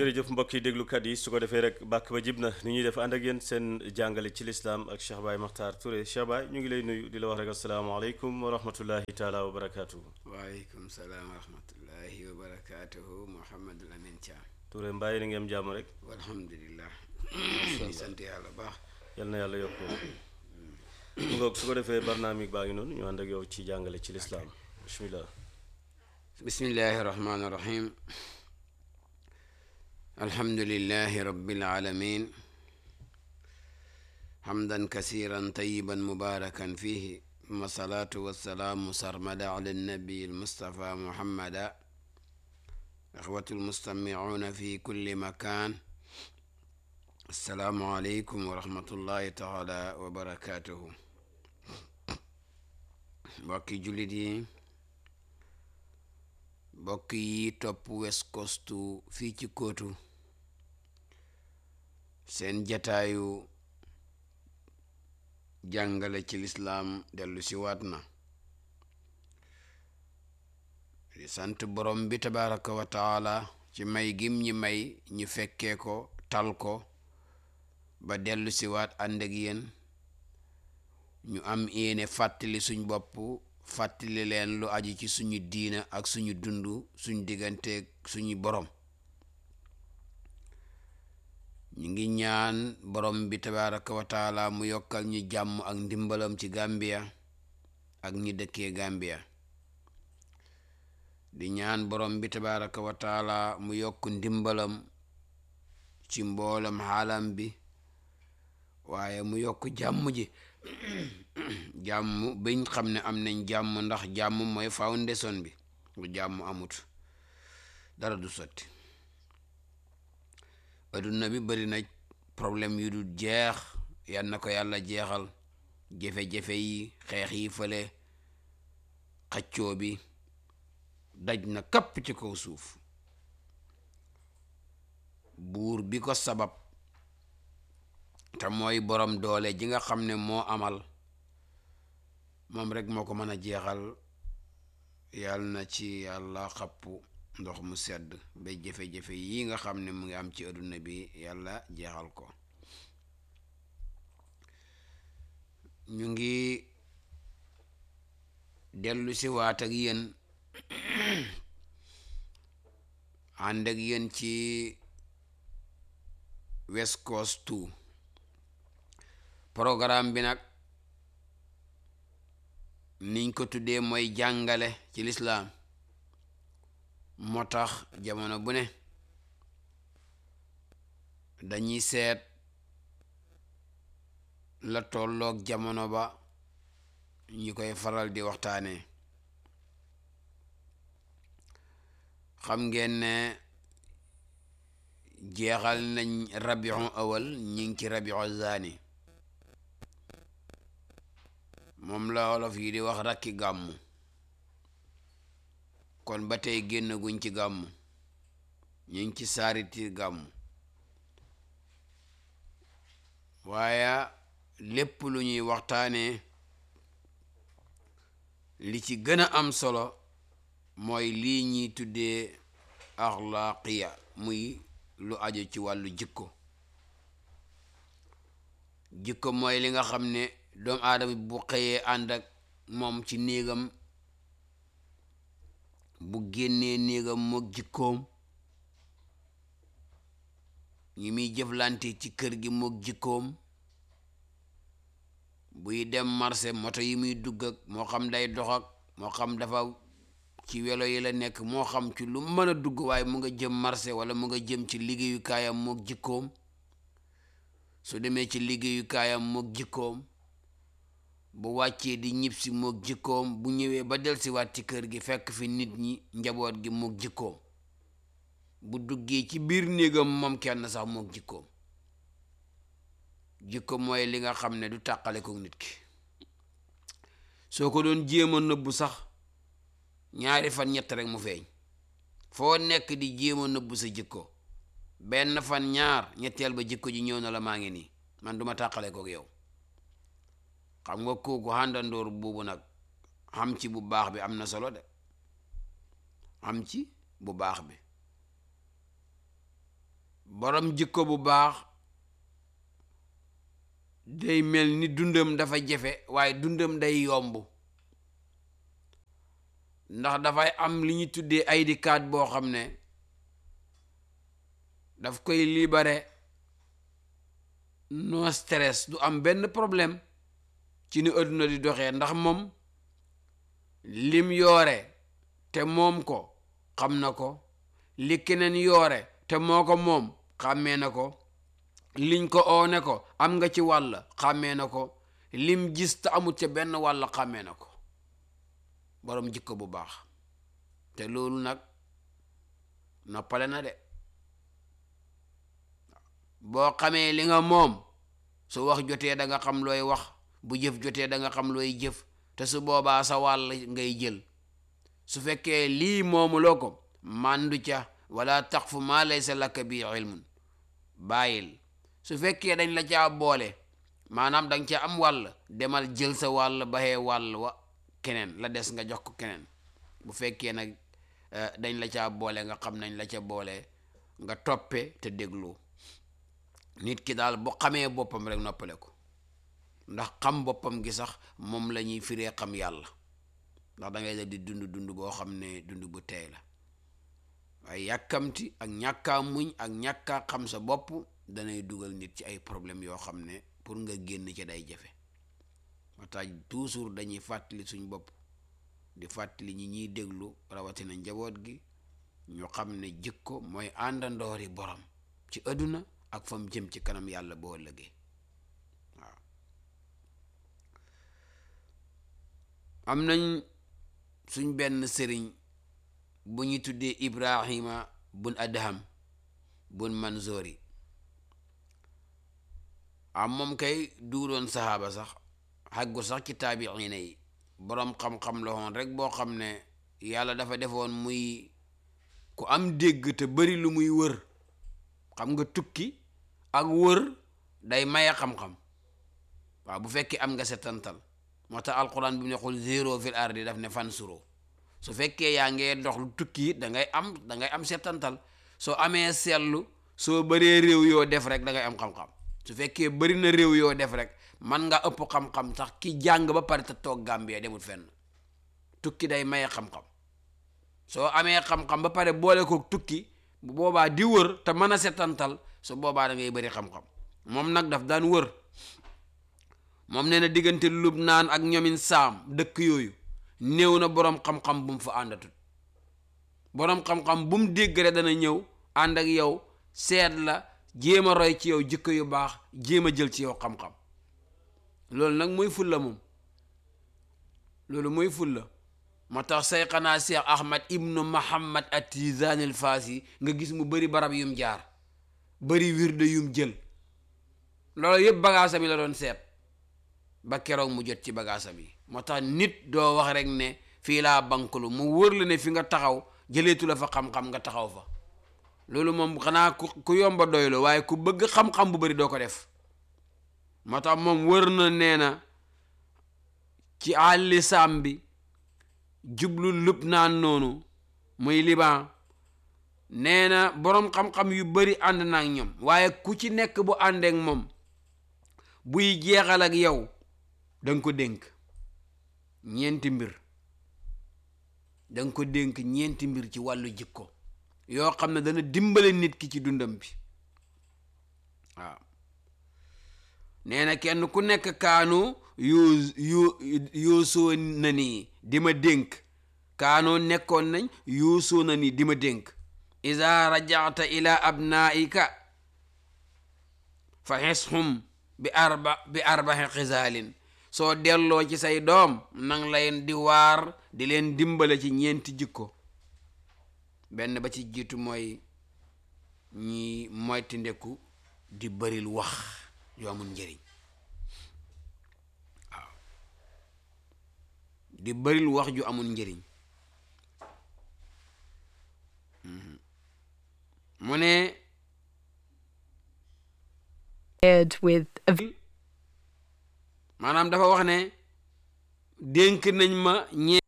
jërëjëf mbokk yi déglukat yi su ko defee rek bàkk ba jib na ni ñuy def ànd ak yéen seen jàngale ci lislaam ak Cheikh Baye Makhtar Touré Cheikh Baye ñu ngi lay nuyu di la wax rek asalaamaaleykum wa rahmatullahi taala wa barakaatu. waaleykum salaam wa rahmatullahi wa barakaatuhu Mouhamadul Amin Thiam. Touré Mbaye na ngeen jàmm rek. alhamdulilah. di sant yàlla baax. yal na yàlla yokk mu ngoog su ko defee barnaamig baa ngi noonu ñu ànd ak yow ci jàngale ci lislaam bismillah. bismillahi rahmaani rahim. alhamdulillahi rabbil alamin hamdan kasiran tayyiban mubarakan fihi ma salaatu wassalaamu sarmada ala nabi almustafa muhammada axwatu almustamicuuna fi kulli makaan assalaamu aleykum wa rahmatullahi taala wa barakatuhu mbokki jullit yi mbokk yi topp West Coast fii ci kóotu seen jataayu jàngale ci lislaam dellu si waat na di sant borom bi tabaraka wa taala ci may gim ñi may ñu fekkee ko tal ko ba dellu si waat ànd ak yéen ñu am yéene fàttali suñ bopp fàttali leen lu aju ci suñu diina ak suñu dund suñu digganteeg suñu borom ñu ngi ñaan borom bi tabaraka wa taala mu yokkal ñu jàmm ak ndimbalam ci Gambia ak ñi dëkkee Gambia di ñaan borom bi tabaraka wa taala mu yokk ndimbalam ci mboolam xaalam bi waaye mu yokk jàmm ji jàmm biñ xam ne am nañ jàmm ndax jàmm mooy foundation bi bu jàmm amut dara du sotti adduna bi bari na problème yu du jeex yal na ko yàlla jeexal jafe-jafe yi xeex yi fële xaccoo bi daj na kapp ci kaw suuf buur bi ko sabab te mooy borom doole ji nga xam ne moo amal moom rek moo ko mën a jeexal yàlla na ci yàlla xappu ndox mu sedd ba jafe-jafe yi nga xam ne mu ngi am ci adduna bi yàlla jeexal ko ñu ngi dellu si waat ak yéen ànd ak yéen ci West Coast 2 programme bi nag niñ ko tuddee mooy jàngale ci lislaam moo tax jamono bu ne dañuy seet la tolloog jamono ba ñu koy faral di waxtaanee xam ngeen ne jeexal nañ rabiu awal ñi ngi ci rabiu zaani moom la wolof yi di wax rakki gàmmu kon ba tey génn guñ ci gàmmu ñu ngi ci saariti gàmmu waaye lépp lu ñuy waxtaanee li ci gën a am solo mooy lii ñuy tuddee axlaaqiya muy lu aju ci wàllu jikko mooy li nga xam ne doomu aadama bu xëyee ànd ak moom ci néegam bu génnee néegam mook jikkoom ñi muy jëflante ci kër gi mook jikkoom buy dem marché moto yi muy dugg ak moo xam day dox ak moo xam dafa ci welo yi la nekk moo xam ci lu mën a dugg waaye mu nga jëm marché wala mu nga jëm ci liggéeyukaayam mook jikkoom su demee ci liggéeyukaayam mook jikkoom bu wàccee di ñibbisi mook jikkoom bu ñëwee ba delsiwaat ci kër gi fekk fi nit ñi njaboot gi mook jikkoom bu duggee ci biir néegam moom kenn sax mook jikkoom jikko mooy li nga xam ne du tàqale ko nit ki soo ko doon jéem a nëbbu sax ñaari fan ñett rek mu feeñ foo nekk di jéem a nëbbu sa jikko benn fan ñaar ñetteel ba jikko ji ñëw na la maa ngi nii man duma tàqale ko yow xam nga kooku àndandoor boobu nag xam ci bu baax bi am na solo de xam ci bu baax bi borom jikko bu baax day mel ni dundam dafa jafe waaye dundam day yomb ndax dafay am li ñu tuddee ID card boo xam ne daf koy libéré no stress du am benn problème ci ni adduna di doxee ndax moom lim yoore te moom ko xam na ko li keneen yoore te moo ko moom xàmmee na ko liñ ko oone ko am nga ci wàll xàmmee na ko lim gis te amut ca benn wàll xàmmee na ko borom jikko bu baax te loolu nag noppale na de boo xamee li nga moom su wax jotee da nga xam looy wax bu jëf jotee da nga xam looy jëf te su boobaa sa wàll ngay jël su fekkee lii moomuloo ko màndu ca wala taqfu maa laysa laka bi ilmun bàyyil su fekkee dañ la caa boole maanaam danga ca am wàll demal jël sa wàll baxee wàll wa keneen la des nga jox ko keneen bu fekkee nag dañ la caa boole nga xam nañ la ca boole nga toppe te déglu nit ki daal bu xamee boppam rek noppale ko ndax xam boppam gi sax moom la ñuy firee xam yàlla ndax da ngay di dund boo xam ne dund bu teey la waaye yàkkamti ak ñàkkaa muñ ak ñàkkaa xam sa bopp danay dugal nit ci ay problème yoo xam ne pour nga génn ci day jafe moo tax toujours dañuy fàttali suñ bopp di fàttali ñi ñuy déglu rawatina njaboot gi ñu xam ne jikko mooy àndandoori borom ci àdduna ak fam jëm ci kanam yàlla boo ëllëgee waaw am nañ suñ benn sëriñ bu ñu tuddee Ibrahima bun Adham bun Manzori am moom kay duudoon saxaaba sax xaggu sax ci taabiina yi boroom xam-xam la woon rek boo xam ne yàlla dafa defoon muy ku am dégg te bari lu muy wër xam nga tukki ak wër day maye xam-xam waaw bu fekkee am nga setantal moo tax alquran bi mu ne xul zéro fil ardi daf ne fansuro su fekkee yaa ngee dox lu tukki da ngay am setantal soo amee seetlu soo bëree réew yoo def rek da ngay am xam-xam su fekkee bëri na réew yoo def rek man nga ëpp xam-xam sax ki jàng ba pare te toog Gambie demul fenn tukki day maye xam-xam soo amee xam-xam ba pare boole ko tukki bu boobaa di wër te mën a setantal su boobaa da ngay bëri xam-xam moom nag daf daan wër moom nee na diggante Lubnaan ak ñoomin Saam dëkk yooyu néew na boroom xam-xam bu mu fa àndatut boroom xam-xam bu mu dégg rek dana ñëw ànd ak yow seet la jéem a roy ci yow jikko yu baax jéem a jël ci yow xam-xam loolu nag mooy fulla moom loolu mooy fulla moo tax sayxanaa Cheikh Ahmad ibnu Muhammad at-Tijaani al-Faasi nga gis mu bari barab yum jaar bari wirde yum jël loolu yëpp bagaasam yi la doon seet ba keroog mu jot ci bagaasam yi moo tax nit doo wax rek ne fii laa bankulu mu wër la ne fi nga taxaw jëleetu la fa xam-xam nga taxaw fa loolu moom xanaa ku yomba doylo waaye ku bëgg xam-xam bu bari doo ko def moo tax moom wër na nee na ci àlli Saam bi jublu Lubnaan noonu muy Liban nee na boroom xam-xam yu bari ànd na ak ñoom waaye ku ci nekk bu àndeek moom buy jeexal ak yow danga ko dénk ñeenti mbir danga ko dénk ñeenti mbir ci wàllu jikko yoo xam ne dana dimbale nit ki ci dundam bi waaw nee na kenn ku nekk kaanu yuusoo na nii di ma dénk kaanoo nekkoon nañ yuusoo na nii di ma dénk iza rajata ila abnaika fa xeshum bi arbaxi xisaalin soo delloo ci say doom nang leen di waar di leen dimbale ci ñeenti jikko benn ba ci jiitu mooy ñi moyti ndeku di bëril wax yu amul njëriñ waaw di bëril wax ju amul njëriñ mu ne maanaam dafa wax ne dénk nañ ma